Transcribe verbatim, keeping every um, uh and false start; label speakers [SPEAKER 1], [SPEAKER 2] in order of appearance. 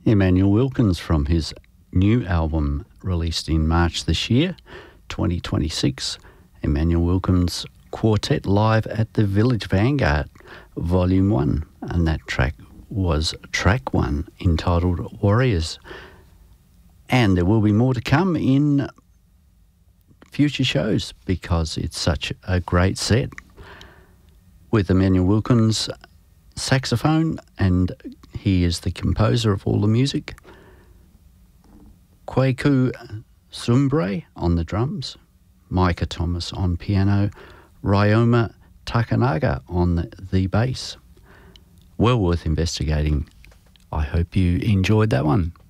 [SPEAKER 1] Emmanuel Wilkins from his new album released in March this year, twenty twenty-six. Emmanuel Wilkins Quartet live at the Village Vanguard, Volume one, and that track was track one, entitled Warriors. And there will be more to come in future shows because it's such a great set with Emmanuel Wilkins saxophone, and he is the composer of all the music. Kwaku Sumbre on the drums, Micah Thomas on piano, Ryoma Takanaga on the, the bass. Well worth investigating. I hope you enjoyed that one.